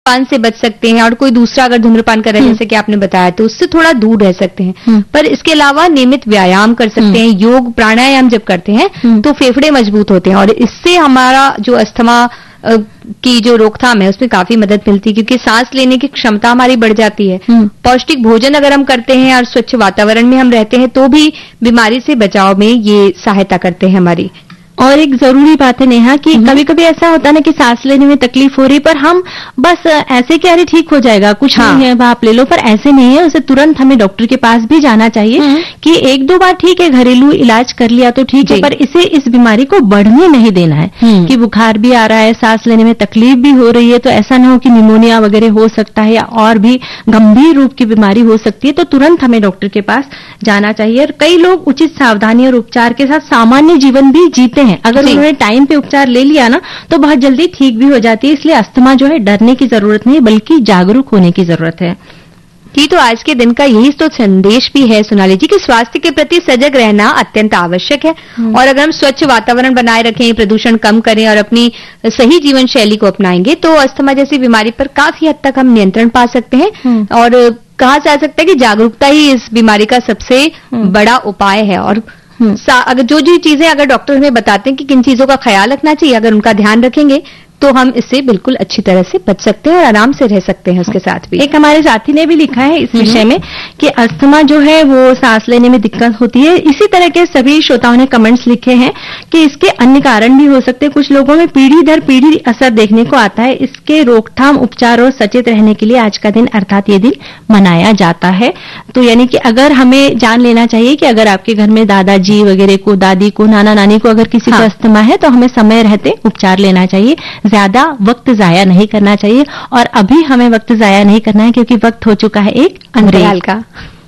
धूम्रपान से बच सकते हैं, और कोई दूसरा अगर धूम्रपान कर रहा है जैसे कि आपने बताया, तो उससे थोड़ा दूर रह सकते हैं। पर इसके अलावा नियमित व्यायाम कर सकते हैं, योग प्राणायाम जब करते हैं तो फेफड़े मजबूत होते हैं, और इससे हमारा जो अस्थमा की जो रोकथाम है उसमें काफी मदद मिलती है, क्योंकि सांस लेने की क्षमता हमारी बढ़ जाती है। पौष्टिक भोजन अगर हम करते हैं और स्वच्छ वातावरण में हम रहते हैं तो भी बीमारी से बचाव में ये सहायता करते हैं हमारी। और एक जरूरी बात है नेहा कि कभी कभी ऐसा होता है ना कि सांस लेने में तकलीफ हो रही, पर हम बस ऐसे कि अरे ठीक हो जाएगा, कुछ नहीं है, आप ले लो, पर ऐसे नहीं है। उसे तुरंत हमें डॉक्टर के पास भी जाना चाहिए कि एक दो बार ठीक है घरेलू इलाज कर लिया तो ठीक है, पर इसे इस बीमारी को बढ़ने नहीं देना है कि बुखार भी आ रहा है, सांस लेने में तकलीफ भी हो रही है, तो ऐसा ना हो कि निमोनिया वगैरह हो सकता है या और भी गंभीर रूप की बीमारी हो सकती है, तो तुरंत हमें डॉक्टर के पास जाना चाहिए। और कई लोग उचित सावधानी और उपचार के साथ सामान्य जीवन भी जीते हैं। अगर उन्होंने टाइम पे उपचार ले लिया ना तो बहुत जल्दी ठीक भी हो जाती है। इसलिए अस्थमा जो है डरने की जरूरत नहीं, बल्कि जागरूक होने की जरूरत है। ये तो आज के दिन का यही तो संदेश भी है सोनाली जी, कि स्वास्थ्य के प्रति सजग रहना अत्यंत आवश्यक है। और अगर हम स्वच्छ वातावरण बनाए रखें, प्रदूषण कम करें और अपनी सही जीवन शैली को अपनाएंगे तो अस्थमा जैसी बीमारी पर काफी हद तक हम नियंत्रण पा सकते हैं। और कहा जा सकता है कि जागरूकता ही इस बीमारी का सबसे बड़ा उपाय है। और अगर जो चीजें अगर डॉक्टर हमें बताते हैं कि किन चीजों का ख्याल रखना चाहिए, अगर उनका ध्यान रखेंगे तो हम इससे बिल्कुल अच्छी तरह से बच सकते हैं और आराम से रह सकते हैं उसके साथ भी। एक हमारे साथी ने भी लिखा है इस विषय में कि अस्थमा जो है वो सांस लेने में दिक्कत होती है। इसी तरह के सभी श्रोताओं ने कमेंट्स लिखे हैं कि इसके अन्य कारण भी हो सकते हैं। कुछ लोगों में पीढ़ी दर पीढ़ी असर देखने को आता है। इसके रोकथाम, उपचार और सचेत रहने के लिए आज का दिन अर्थात ये दिन मनाया जाता है। तो यानी कि अगर हमें जान लेना चाहिए कि अगर आपके घर में दादाजी वगैरह को, दादी को, नाना नानी को अगर किसी को अस्थमा है तो हमें समय रहते उपचार लेना चाहिए, ज्यादा वक्त जाया नहीं करना चाहिए। और अभी हमें वक्त जाया नहीं करना है क्योंकि वक्त हो चुका है एक अंधेरे का।